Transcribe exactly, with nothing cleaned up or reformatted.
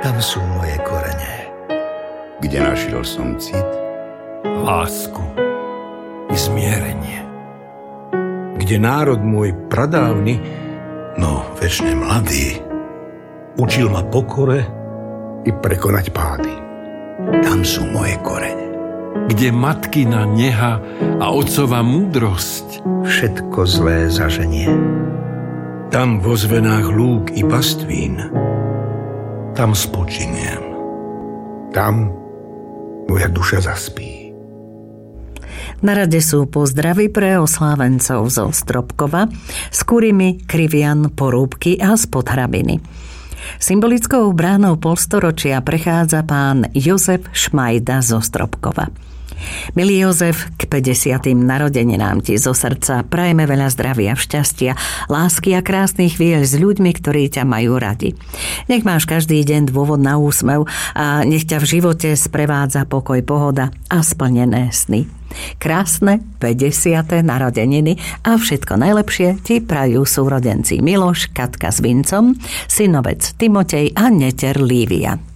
Tam sú moje korene. Kde našiel som cit? Lásku i zmierenie. Kde národ môj pradávny, no večne mladý, učil ma pokore i prekonať pády. Tam sú moje korene. Kde matkina neha a otcova múdrosť všetko zlé zaženie. Tam vo zvenách lúk i pastvín, tam spočiniem. Tam moja duša zaspí. Na rade sú pozdravy pre oslávencov zo Stropkova, z Kurimy, Krivian, Porúbky a z Podhrabiny. Symbolickou bránou polstoročia prechádza pán Jozef Šmajda zo Stropkova. Milý Jozef, k päťdesiatym narodeninám ti zo srdca prajeme veľa zdravia, šťastia, lásky a krásnych chvíľ s ľuďmi, ktorí ťa majú radi. Nech máš každý deň dôvod na úsmev a nech ťa v živote sprevádza pokoj, pohoda a splnené sny. Krásne päťdesiate narodeniny a všetko najlepšie ti prajú súrodenci Miloš, Katka s Vincom, synovec Timotej a neter Lívia.